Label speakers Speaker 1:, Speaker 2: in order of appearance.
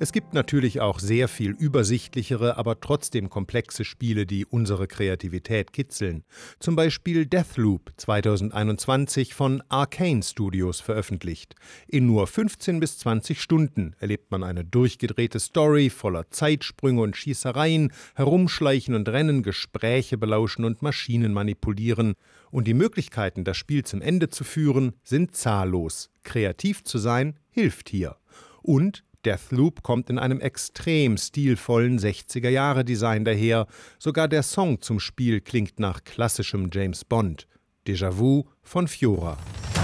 Speaker 1: Es gibt natürlich auch sehr viel übersichtlichere, aber trotzdem komplexe Spiele, die unsere Kreativität kitzeln. Zum Beispiel Deathloop 2021 von Arcane Studios veröffentlicht. In nur 15 bis 20 Stunden erlebt man eine durchgedrehte Story voller Zeitsprünge und Schießereien, Herumschleichen und Rennen, Gespräche belauschen und Maschinen manipulieren. Und die Möglichkeiten, das Spiel zum Ende zu führen, sind zahllos. Kreativ zu sein, hilft hier. Und Deathloop kommt in einem extrem stilvollen 60er-Jahre-Design daher. Sogar der Song zum Spiel klingt nach klassischem James Bond. Déjà Vu von Fiora.